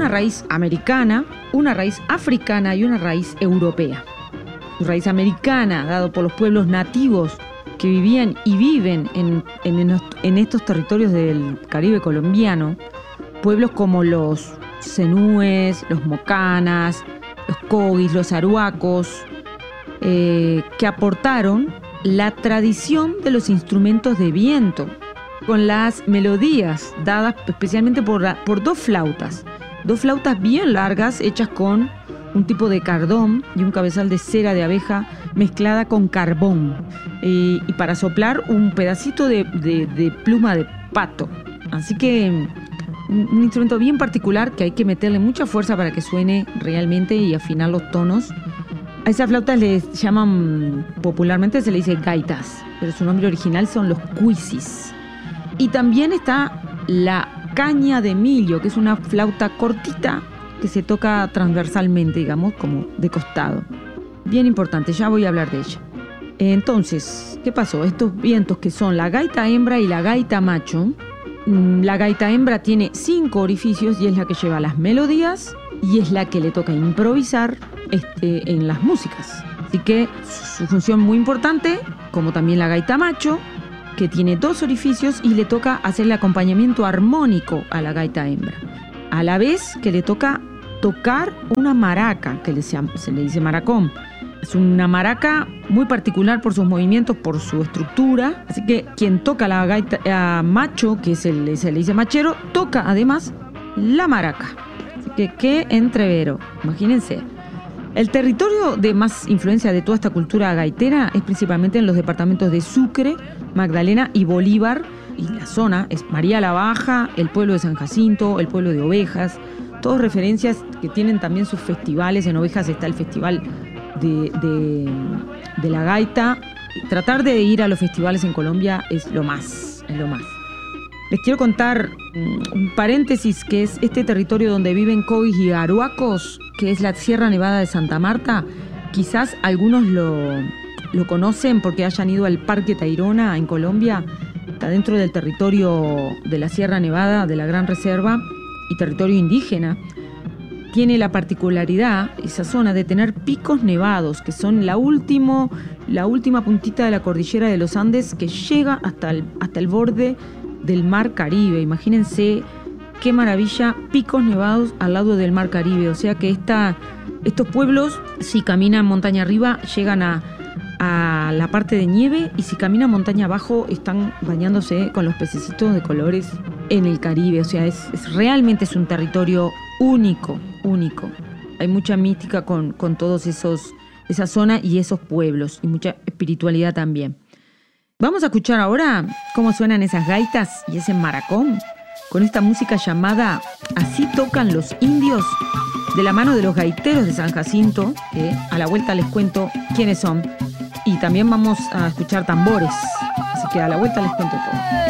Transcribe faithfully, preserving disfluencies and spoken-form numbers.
una raíz americana, una raíz africana y una raíz europea. Su raíz americana, dado por los pueblos nativos que vivían y viven en, en, en estos territorios del Caribe colombiano, pueblos como los zenúes, los mocanas, los coguis, los aruacos, eh, que aportaron la tradición de los instrumentos de viento, con las melodías dadas especialmente por, la, por dos flautas, dos flautas bien largas hechas con un tipo de cardón y un cabezal de cera de abeja mezclada con carbón, eh, y para soplar un pedacito de, de, de pluma de pato. Así que un, un instrumento bien particular que hay que meterle mucha fuerza para que suene realmente y afinar los tonos. A esas flautas les llaman, popularmente se le dice gaitas, pero su nombre original son los cuisis. Y también está la caña de millo, que es una flauta cortita que se toca transversalmente, digamos, como de costado. Bien importante, ya voy a hablar de ella. Entonces, ¿qué pasó? Estos vientos que son la gaita hembra y la gaita macho. La gaita hembra tiene cinco orificios y es la que lleva las melodías y es la que le toca improvisar este, en las músicas. Así que su función muy importante, como también la gaita macho, que tiene dos orificios y le toca hacer el acompañamiento armónico a la gaita hembra. A la vez que le toca tocar una maraca, que se le dice maracón. Es una maraca muy particular por sus movimientos, por su estructura. Así que quien toca la gaita eh, macho, que se le, se le dice machero, toca además la maraca. Así que qué entrevero, imagínense. El territorio de más influencia de toda esta cultura gaitera es principalmente en los departamentos de Sucre, Magdalena y Bolívar. Y la zona es María la Baja, el pueblo de San Jacinto, el pueblo de Ovejas. Todas referencias que tienen también sus festivales. En Ovejas está el festival de, de, de la gaita. Tratar de ir a los festivales en Colombia es lo más, es lo más. Les quiero contar un paréntesis, que es este territorio donde viven coguis y aruacos, que es la Sierra Nevada de Santa Marta. Quizás algunos lo, lo conocen porque hayan ido al Parque Tayrona en Colombia. Está dentro del territorio de la Sierra Nevada, de la Gran Reserva y territorio indígena. Tiene la particularidad, esa zona, de tener picos nevados, que son la, último, la última puntita de la cordillera de los Andes que llega hasta el, hasta el borde del Mar Caribe. Imagínense qué maravilla, picos nevados al lado del Mar Caribe. O sea que esta, estos pueblos, si caminan montaña arriba, llegan a, a la parte de nieve, y si caminan montaña abajo, están bañándose con los pececitos de colores en el Caribe. O sea, es, es realmente es un territorio único, único. Hay mucha mística con, con todos esos, esa zona y esos pueblos, y mucha espiritualidad también. Vamos a escuchar ahora cómo suenan esas gaitas y ese maracón con esta música llamada Así tocan los indios, de la mano de los gaiteros de San Jacinto, que a la vuelta les cuento quiénes son. Y también vamos a escuchar tambores, así que a la vuelta les cuento todo.